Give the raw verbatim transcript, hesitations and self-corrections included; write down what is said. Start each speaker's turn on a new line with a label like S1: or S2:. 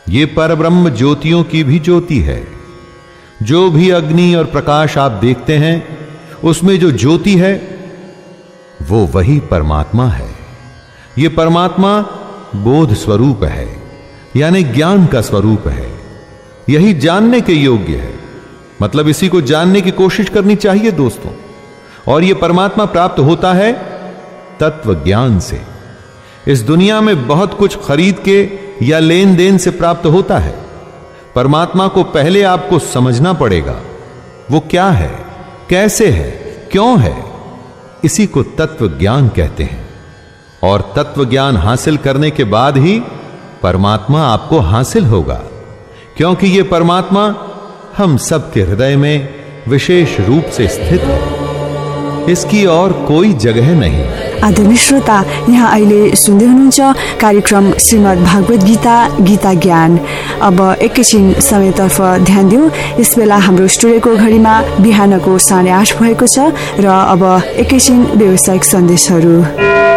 S1: ये परब्रह्म ज्योतियों की भी ज्योति है। जो भी अग्नि और प्रकाश आप देखते हैं, उसमें जो ज्योति है वो वही परमात्मा है। ये परमात्मा बोध स्वरूप है, यानी ज्ञान का स्वरूप है। यही जानने के योग्य है, मतलब इसी को जानने की कोशिश करनी चाहिए दोस्तों। और यह परमात्मा प्राप्त होता है तत्व ज्ञान से। इस दुनिया में बहुत कुछ खरीद के या लेन देन से प्राप्त होता है। परमात्मा को पहले आपको समझना पड़ेगा, वो क्या है, कैसे है, क्यों है। इसी को तत्व ज्ञान कहते हैं। और तत्व ज्ञान हासिल करने के बाद ही परमात्मा आपको हासिल होगा, क्योंकि यह परमात्मा हम सबके हृदय में विशेष रूप से स्थित है। इसकी और कोई जगह नहीं।
S2: आदरणीय श्रोता, यहाँ अहिले सुन्दै हुनुहुन्छ कार्यक्रम श्रीमद् भागवत गीता गीता ज्ञान। अब एकैछिन समयतर्फ ध्यान दिउँ। यस बेला हाम्रो स्टुडियोको घडीमा बिहानको साढे आठ भएको छ र अब एकैछिन व्यावसायिक सन्देशहरू।